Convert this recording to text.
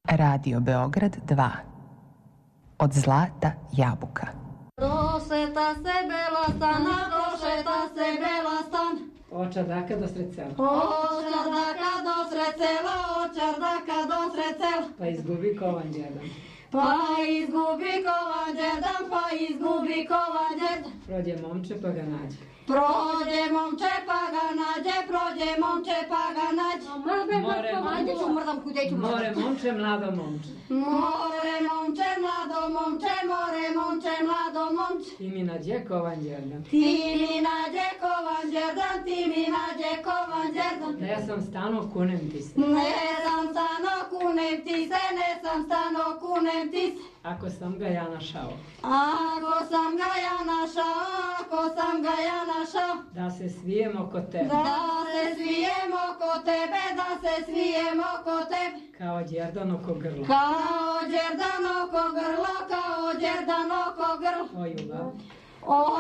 Radio Beograd 2. Od zlata jabuka. Došeta se bela stana, došeta se bela stan. Od čardaka do sred sela. Od čardaka do sred sela, od čardaka do sred sela. Pa izgubi kovan djedan. Pa izgubi kovan djedan, pa izgubi kovan djedan. Prođe momče pa ga nađe. Prođe momče pa ga nađe, prođe momče pa ga nađe. More momče, mlado momče. More momče, mlado momče, more momče, mlado momče. Ti mi nađe kovan djedan. Ti mi nađe kovan djedan, ti mi nađe kovan djedan. Ne sam stano kunem ti se. Ne sam stano kunem ti se, ne sam stano kunem ti se. Ako sam ga ja našao. Ako sam ga ja našao, ako sam ga ja našao. Da se svijem oko tebe. Da se svijem oko tebe, da se svijem oko tebe. Kao djerdan oko grla. Kao djerdan oko grla, kao djerdan oko grla. O ljubav. O